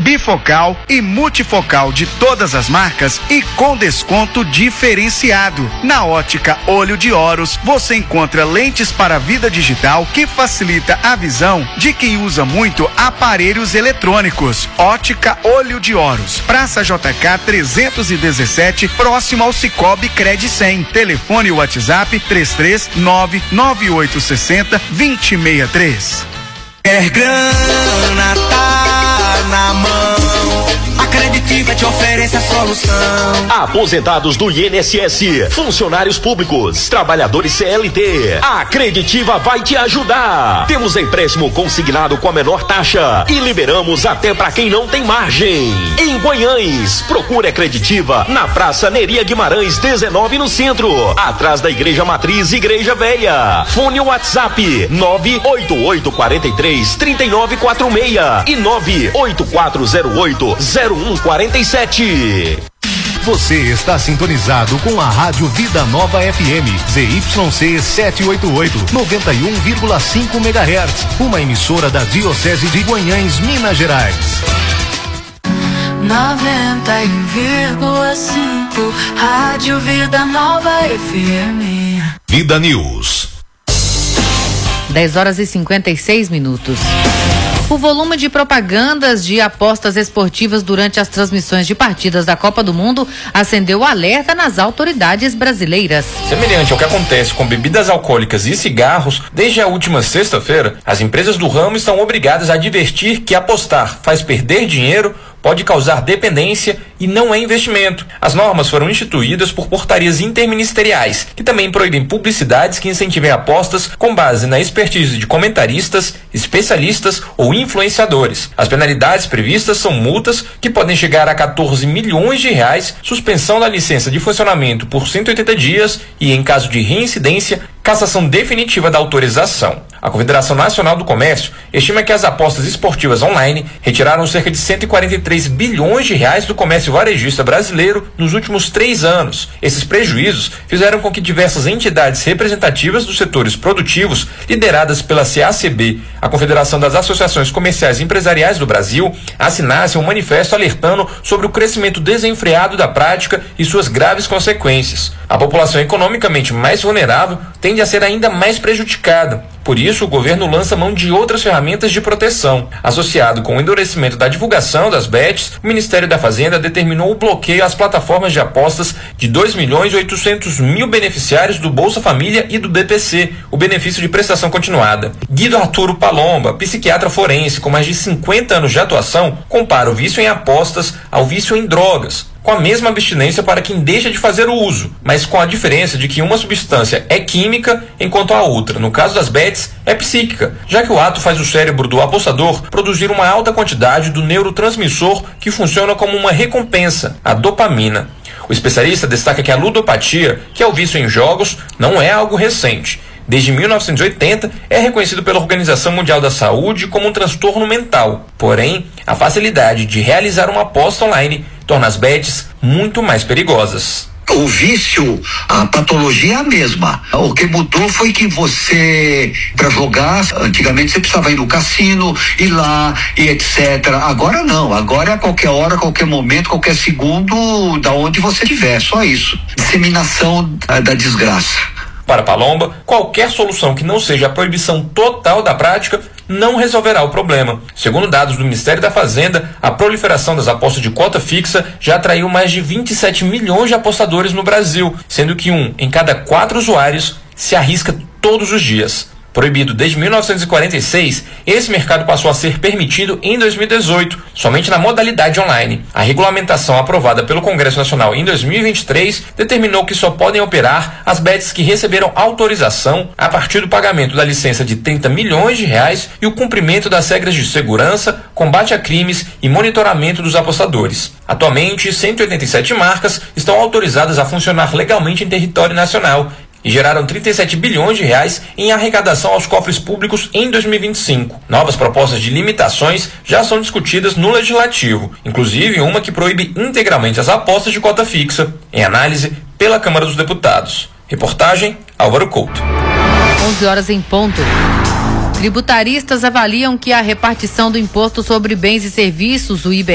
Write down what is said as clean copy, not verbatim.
bifocal e multifocal de todas as marcas e com desconto diferenciado. Na Ótica Olho de Horus, você encontra lentes para a vida digital que facilita a visão de quem usa muito aparelhos eletrônicos. Ótica Olho de Horus, Praça JK 317, próximo ao Cicobi Cred 100. Telefone WhatsApp 3398860-2063. Quer grana, tá na mão. A Creditiva te oferece a solução. Aposentados do INSS, funcionários públicos, trabalhadores CLT, a Creditiva vai te ajudar. Temos empréstimo consignado com a menor taxa e liberamos até para quem não tem margem. Em Guanhães, procure a Creditiva na Praça Neria Guimarães 19 no centro, atrás da Igreja Matriz Igreja Velha. Fone WhatsApp 988433946 e 984080147. Você está sintonizado com a Rádio Vida Nova FM, ZYC 788, 91,5 MHz, uma emissora da Diocese de Guanhães, Minas Gerais. 91,5, Rádio Vida Nova FM. Vida News. 10h56. O volume de propagandas de apostas esportivas durante as transmissões de partidas da Copa do Mundo acendeu alerta nas autoridades brasileiras. Semelhante ao que acontece com bebidas alcoólicas e cigarros, desde a última sexta-feira, as empresas do ramo estão obrigadas a advertir que apostar faz perder dinheiro, pode causar dependência e não é investimento. As normas foram instituídas por portarias interministeriais, que também proíbem publicidades que incentivem apostas com base na expertise de comentaristas, especialistas ou influenciadores. As penalidades previstas são multas que podem chegar a 14 milhões de reais, suspensão da licença de funcionamento por 180 dias e, em caso de reincidência, cassação definitiva da autorização. A Confederação Nacional do Comércio estima que as apostas esportivas online retiraram cerca de 143 bilhões de reais do comércio varejista brasileiro nos últimos 3 anos. Esses prejuízos fizeram com que diversas entidades representativas dos setores produtivos, lideradas pela CACB, a Confederação das Associações Comerciais e Empresariais do Brasil, assinassem um manifesto alertando sobre o crescimento desenfreado da prática e suas graves consequências. A população economicamente mais vulnerável tende a ser ainda mais prejudicada. Por isso, o governo lança mão de outras ferramentas de proteção. Associado com o endurecimento da divulgação das bets, o Ministério da Fazenda determinou o bloqueio às plataformas de apostas de 2.800.000 beneficiários do Bolsa Família e do BPC, o benefício de prestação continuada. Guido Arturo Palomba, psiquiatra forense com mais de 50 anos de atuação, compara o vício em apostas ao vício em drogas, com a mesma abstinência para quem deixa de fazer o uso, mas com a diferença de que uma substância é química, enquanto a outra, no caso das bets, é psíquica, já que o ato faz o cérebro do apostador produzir uma alta quantidade do neurotransmissor que funciona como uma recompensa, a dopamina. O especialista destaca que a ludopatia, que é o vício em jogos, não é algo recente. Desde 1980, é reconhecido pela Organização Mundial da Saúde como um transtorno mental. Porém, a facilidade de realizar uma aposta online torna as bets muito mais perigosas. O vício, a patologia é a mesma. O que mudou foi que você, para jogar, antigamente você precisava ir no cassino, ir lá e etc. Agora não, agora é a qualquer hora, qualquer momento, qualquer segundo, da onde você estiver, só isso. Disseminação da desgraça. Para Palomba, qualquer solução que não seja a proibição total da prática não resolverá o problema. Segundo dados do Ministério da Fazenda, a proliferação das apostas de cota fixa já atraiu mais de 27 milhões de apostadores no Brasil, sendo que 1 em cada 4 usuários se arrisca todos os dias. Proibido desde 1946, esse mercado passou a ser permitido em 2018, somente na modalidade online. A regulamentação aprovada pelo Congresso Nacional em 2023 determinou que só podem operar as bets que receberam autorização a partir do pagamento da licença de 30 milhões de reais e o cumprimento das regras de segurança, combate a crimes e monitoramento dos apostadores. Atualmente, 187 marcas estão autorizadas a funcionar legalmente em território nacional e geraram 37 bilhões de reais em arrecadação aos cofres públicos em 2025. Novas propostas de limitações já são discutidas no Legislativo, inclusive uma que proíbe integralmente as apostas de cota fixa, em análise pela Câmara dos Deputados. Reportagem Álvaro Couto. 11h em ponto. Tributaristas avaliam que a repartição do Imposto sobre Bens e Serviços, o IBS,